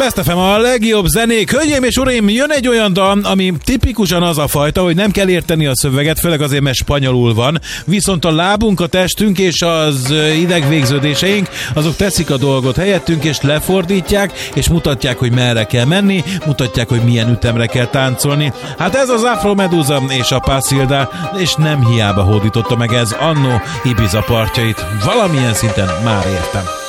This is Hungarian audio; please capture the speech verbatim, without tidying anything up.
Best ef em a legjobb zenék. Hölgyeim és uraim, jön egy olyan dal, ami tipikusan az a fajta, hogy nem kell érteni a szöveget, főleg azért, mert spanyolul van, viszont a lábunk, a testünk és az idegvégződéseink, azok teszik a dolgot helyettünk, és lefordítják, és mutatják, hogy merre kell menni, mutatják, hogy milyen ütemre kell táncolni. Hát ez az Afro Medusa és a Pasilda, és nem hiába hódította meg ez annó Ibiza partjait. Valamilyen szinten már értem.